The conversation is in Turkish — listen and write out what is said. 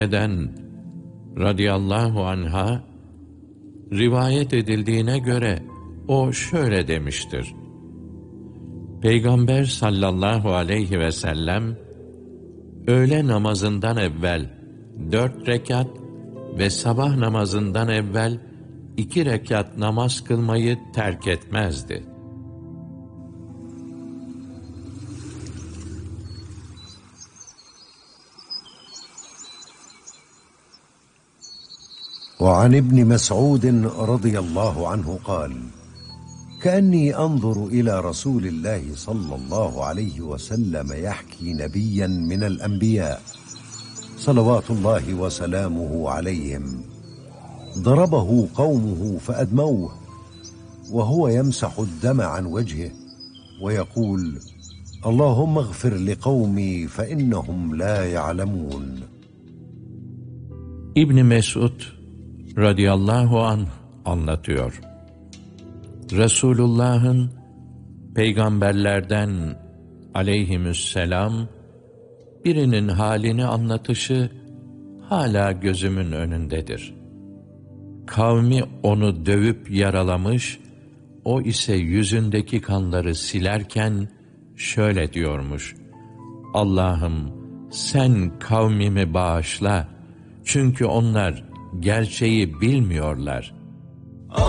eden radıyallahu anha rivayet edildiğine göre o şöyle demiştir: Peygamber sallallahu aleyhi ve sellem öğle namazından evvel 4 rekat ve sabah namazından evvel 2 rekat namaz kılmayı terk etmezdi. وعن ابن مسعود رضي الله عنه قال: كأني أنظر إلى رسول الله صلى الله عليه وسلم يحكي نبيا من الأنبياء صلوات الله وسلامه عليهم ضربه قومه فأدموه وهو يمسح الدم عن وجهه ويقول: اللهم اغفر لقومي فإنهم لا يعلمون. İbn Mesud radıyallahu anh anlatıyor. Resulullah'ın peygamberlerden aleyhisselam birinin halini anlatışı hala gözümün önündedir. Kavmi onu dövüp yaralamış, o ise yüzündeki kanları silerken şöyle diyormuş: Allah'ım sen kavmimi bağışla, çünkü onlar gerçeği bilmiyorlar.